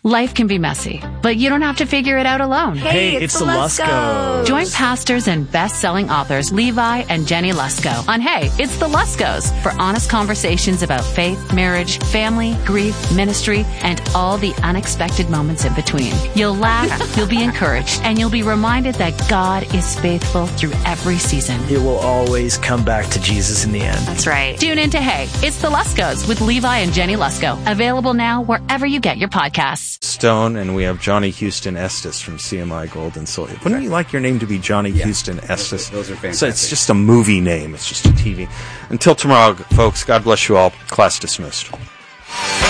Life can be messy, but you don't have to figure it out alone. Hey, it's the Luskos. Join pastors and best-selling authors Levi and Jenny Lusko on Hey, It's the Luskos for honest conversations about faith, marriage, family, grief, ministry, and all the unexpected moments in between. You'll laugh, you'll be encouraged, and you'll be reminded that God is faithful through every season. It will always come back to Jesus in the end. That's right. Tune in to Hey, It's the Luskos with Levi and Jenny Lusko. Available now wherever you get your podcasts. Stone, and we have Johnny Houston Estes from CMI Gold and Silver. Wouldn't you like your name to be Johnny Houston Estes? Those are fantastic. So it's just a movie name. It's just a TV. Until tomorrow, folks, God bless you all. Class dismissed.